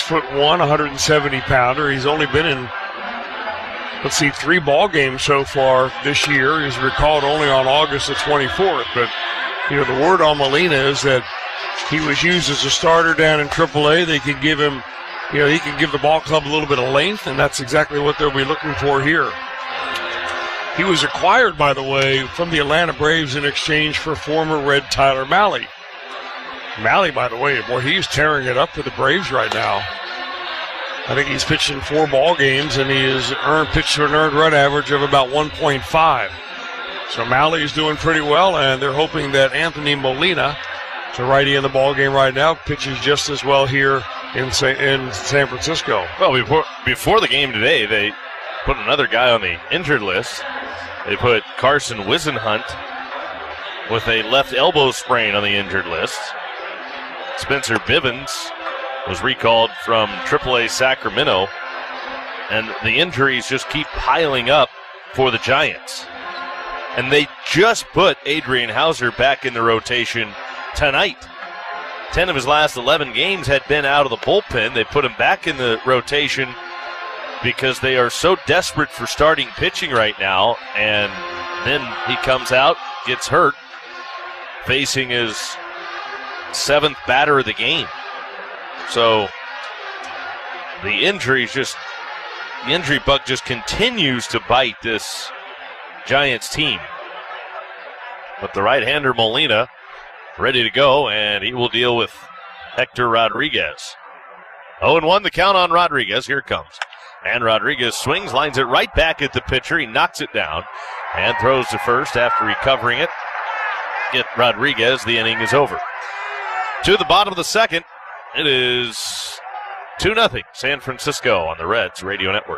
6'1", 170-pounder. He's only been in, 3 ball games so far this year. He's recalled only on August the 24th. But, the word on Molina is that he was used as a starter down in AAA. They could give him, he can give the ball club a little bit of length, and that's exactly what they'll be looking for here. He was acquired, by the way, from the Atlanta Braves in exchange for former Red Tyler Mahle. Mahle, by the way, boy, he's tearing it up for the Braves right now. I think he's pitched in 4 ball games, and he has pitched to an earned run average of about 1.5. So Mahle is doing pretty well, and they're hoping that Anthony Molina, the righty in the ball game right now, pitches just as well here in San Francisco. Well, before the game today, they put another guy on the injured list. They put Carson Whisenhunt with a left elbow sprain on the injured list. Spencer Bivens was recalled from AAA Sacramento, and the injuries just keep piling up for the Giants. And they just put Adrian Hauser back in the rotation tonight. 10 of his last 11 games had been out of the bullpen. They put him back in the rotation because they are so desperate for starting pitching right now, and then he comes out, gets hurt, facing his 7th batter of the game. So the injury bug just continues to bite this Giants team. But the right-hander Molina ready to go, and he will deal with Hector Rodriguez. 0-1 the count on Rodriguez. Here it comes. And Rodriguez swings, lines it right back at the pitcher. He knocks it down and throws to first after recovering it. Get Rodriguez, the inning is over. To the bottom of the second, it is 2-0 San Francisco on the Reds Radio Network.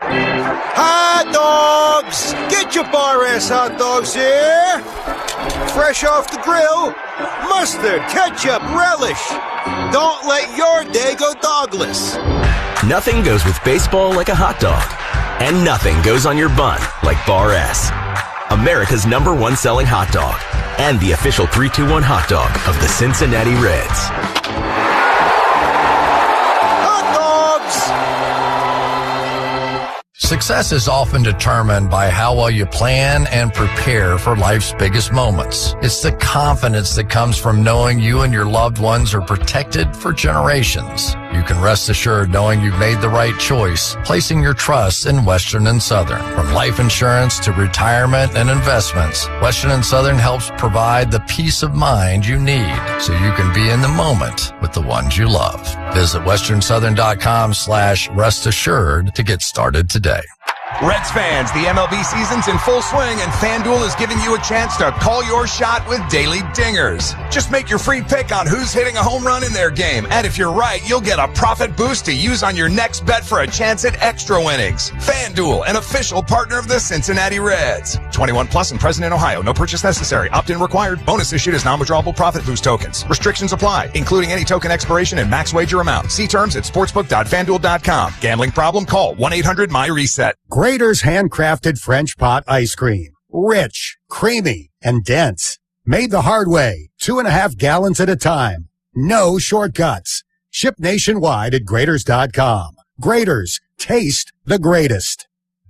Hot dogs! Get your Bar S hot dogs here! Fresh off the grill, mustard, ketchup, relish. Don't let your day go dogless. Nothing goes with baseball like a hot dog. And nothing goes on your bun like Bar S. America's #1 selling hot dog. And the official 3-2-1 hot dog of the Cincinnati Reds. Success is often determined by how well you plan and prepare for life's biggest moments. It's the confidence that comes from knowing you and your loved ones are protected for generations. You can rest assured knowing you've made the right choice, placing your trust in Western and Southern. From life insurance to retirement and investments, Western and Southern helps provide the peace of mind you need so you can be in the moment with the ones you love. Visit westernsouthern.com/rest assured to get started today. Reds fans, the MLB season's in full swing, and FanDuel is giving you a chance to call your shot with daily dingers. Just make your free pick on who's hitting a home run in their game, and if you're right, you'll get a profit boost to use on your next bet for a chance at extra winnings. FanDuel, an official partner of the Cincinnati Reds. 21 plus and present in Ohio. No purchase necessary. Opt-in required. Bonus issued as non-withdrawable profit boost tokens. Restrictions apply, including any token expiration and max wager amount. See terms at sportsbook.fanduel.com. Gambling problem? Call 1-800-MY-RESET. Grader's handcrafted French pot ice cream. Rich, creamy, and dense. Made the hard way, 2.5 gallons at a time. No shortcuts. Ship nationwide at Graders.com. Graders, taste the greatest.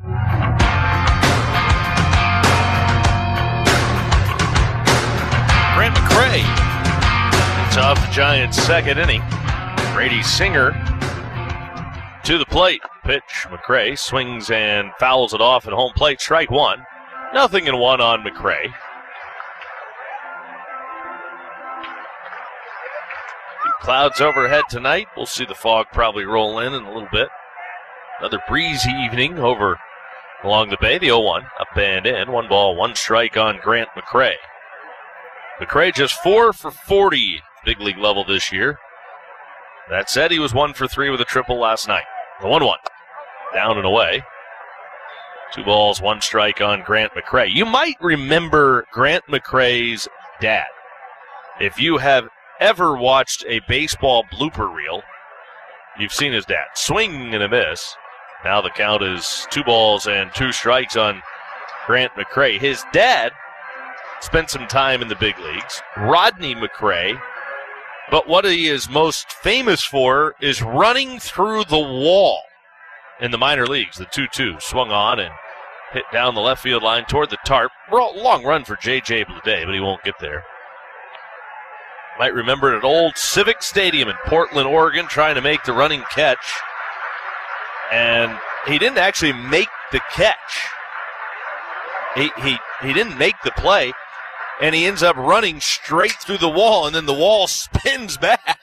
Grant McCray off the Giants' second inning. Brady Singer to the plate. Pitch. McCray swings and fouls it off at home plate. Strike one. 0-1 on McCray. Clouds overhead tonight. We'll see the fog probably roll in a little bit. Another breezy evening over along the bay. The 0-1 up and in. 1 ball, 1 strike on Grant McCray. McCray just 4 for 40 big league level this year. That said, he was 1 for 3 with a triple last night. The 1-1. Down and away. 2 balls, 1 strike on Grant McCray. You might remember Grant McCray's dad. If you have ever watched a baseball blooper reel, you've seen his dad. Swing and a miss. Now the count is 2 balls and 2 strikes on Grant McCray. His dad spent some time in the big leagues. Rodney McCray But what he is most famous for is running through the wall in the minor leagues. The 2-2 swung on and hit down the left field line toward the tarp. Long run for J.J. Bleday, but he won't get there. Might remember it at Old Civic Stadium in Portland, Oregon, trying to make the running catch. And he didn't actually make the catch. He didn't make the play, and he ends up running straight through the wall, and then the wall spins back.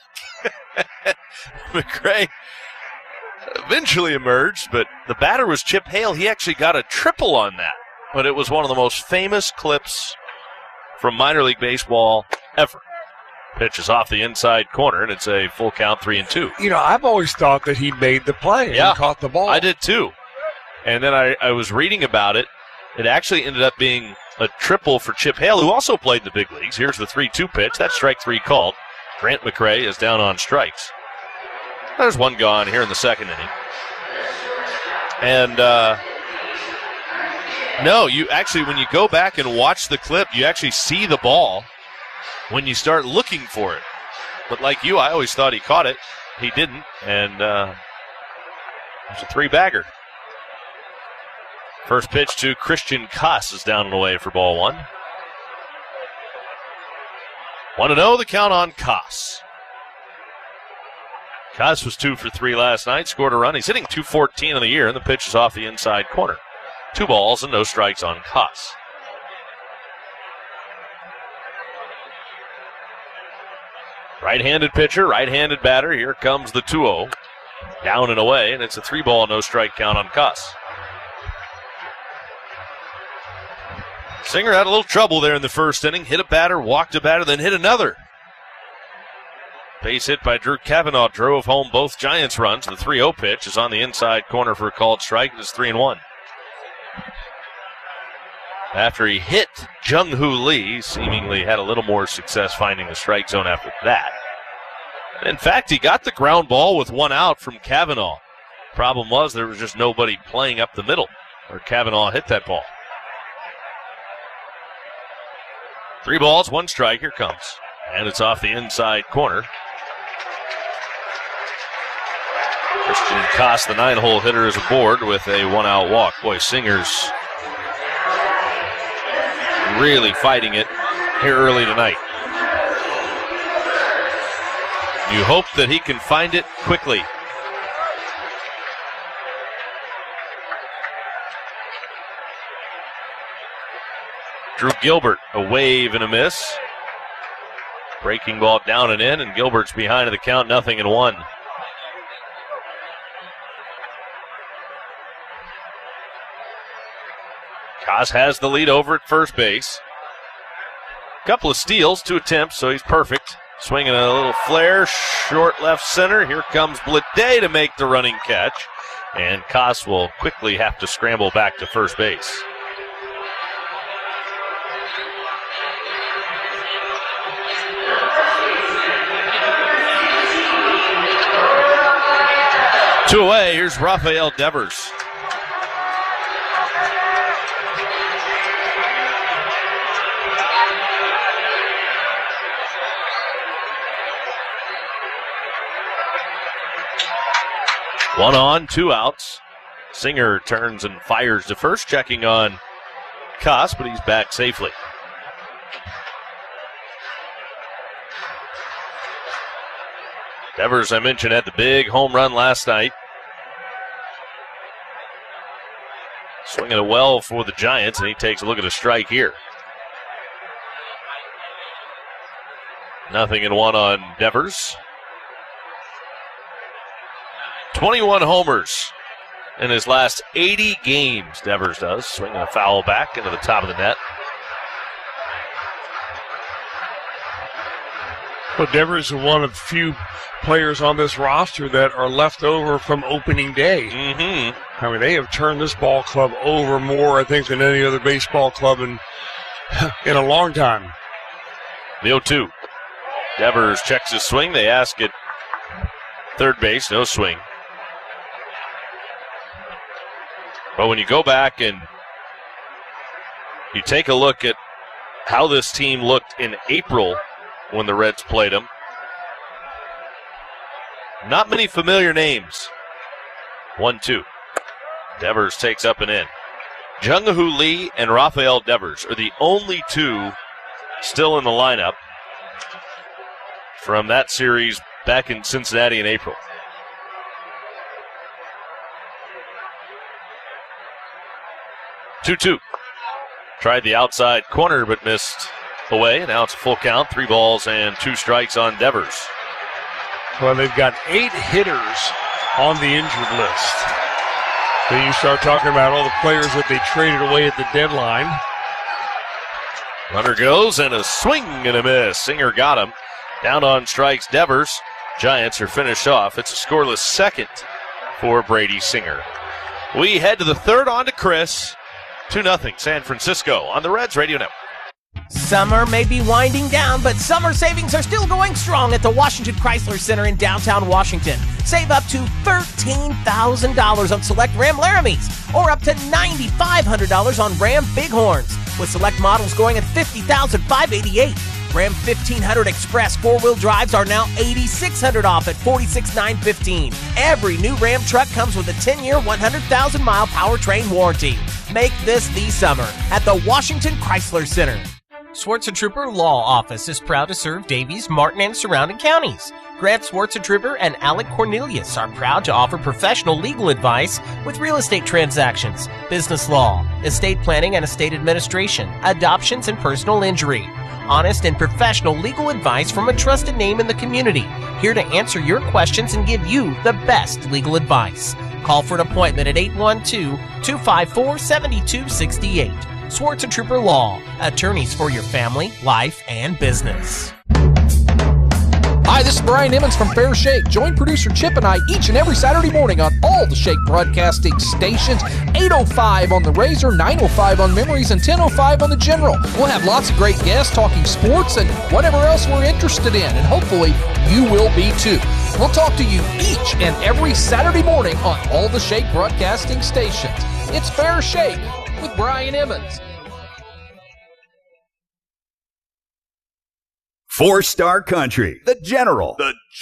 McRae eventually emerged, but the batter was Chip Hale. He actually got a triple on that, but it was one of the most famous clips from minor league baseball ever. Pitch is off the inside corner, and it's a full count, 3-2. You know, I've always thought that he made the play and caught the ball. I did too. And then I was reading about it. It actually ended up being a triple for Chip Hale, who also played in the big leagues. Here's the 3-2 pitch. That's strike 3 called. Grant McRae is down on strikes. There's one gone here in the second inning. And, no, you actually, when you go back and watch the clip, you actually see the ball when you start looking for it. But like you, I always thought he caught it. He didn't, and it's a 3-bagger. First pitch to Christian Koss is down and away for ball 1. 1-0, the count on Koss. Koss was 2 for 3 last night, scored a run. He's hitting .214 on the year, and the pitch is off the inside corner. 2 balls and no strikes on Koss. Right-handed pitcher, right-handed batter. Here comes the 2-0. Down and away, and it's a 3-ball, no-strike count on Koss. Singer had a little trouble there in the first inning. Hit a batter, walked a batter, then hit another. Base hit by Drew Cavanaugh drove home both Giants runs. The 3-0 pitch is on the inside corner for a called strike. It's 3-1. After he hit Jung-Hoo Lee, seemingly had a little more success finding the strike zone after that. In fact, he got the ground ball with 1 out from Cavanaugh. Problem was there was just nobody playing up the middle where Cavanaugh hit that ball. 3 balls, 1 strike. Here comes. And it's off the inside corner. Christian Koss, the 9-hole hitter, is aboard with a 1-out walk. Boy, Singer's really fighting it here early tonight. You hope that he can find it quickly. Drew Gilbert, a wave and a miss. Breaking ball down and in, and Gilbert's behind in the count, 0-1. Koss has the lead over at first base. Couple of steals, 2 attempts, so he's perfect. Swinging a little flare, short left center. Here comes Bleday to make the running catch, and Koss will quickly have to scramble back to first base. Two away, here's Rafael Devers. One on, 2 outs. Singer turns and fires to first, checking on Koss, but he's back safely. Devers, I mentioned, had the big home run last night. Swinging it well for the Giants, and he takes a look at a strike here. 0-1 on Devers. 21 homers in his last 80 games, Devers does. Swinging a foul back into the top of the net. Well, Devers is one of the few players on this roster that are left over from opening day. Mm-hmm. I mean, they have turned this ball club over more, I think, than any other baseball club in a long time. The 0-2. Devers checks his swing. They ask at third base, no swing. But when you go back and you take a look at how this team looked in April when the Reds played them, Not many familiar names. 1-2. Devers takes up and in. Jung-Hoo Lee and Rafael Devers are the only two still in the lineup from that series back in Cincinnati in April. 2-2. Tried the outside corner but missed away. Now it's a full count. 3 balls and 2 strikes on Devers. Well, they've got 8 hitters on the injured list. Then you start talking about all the players that they traded away at the deadline. Runner goes and a swing and a miss. Singer got him. Down on strikes, Devers. Giants are finished off. It's a scoreless second for Brady Singer. We head to the third, on to Chris. 2-0 San Francisco on the Reds Radio Network. Summer may be winding down, but summer savings are still going strong at the Washington Chrysler Center in downtown Washington. Save up to $13,000 on select Ram Laramies, or up to $9,500 on Ram Bighorns, with select models going at $50,588. Ram 1500 Express 4-wheel drives are now $8,600 off at $46,915. Every new Ram truck comes with a 10-year, 100,000-mile powertrain warranty. Make this the summer at the Washington Chrysler Center. Swartz & Trooper Law Office is proud to serve Davies, Martin, and surrounding counties. Grant Swartz & Trooper and Alec Cornelius are proud to offer professional legal advice with real estate transactions, business law, estate planning and estate administration, adoptions, and personal injury. Honest and professional legal advice from a trusted name in the community, here to answer your questions and give you the best legal advice. Call for an appointment at 812-254-7268. Swartz & Trooper Law, attorneys for your family, life, and business. Hi, this is Brian Emmons from Fair Shake. Join producer Chip and I each and every Saturday morning on all the Shake broadcasting stations. 8:05 on the Razor, 9:05 on Memories, and 10:05 on the General. We'll have lots of great guests talking sports and whatever else we're interested in, and hopefully you will be too. We'll talk to you each and every Saturday morning on all the Shake broadcasting stations. It's Fair Shake with Brian Emmons. 4-Star Country, the General.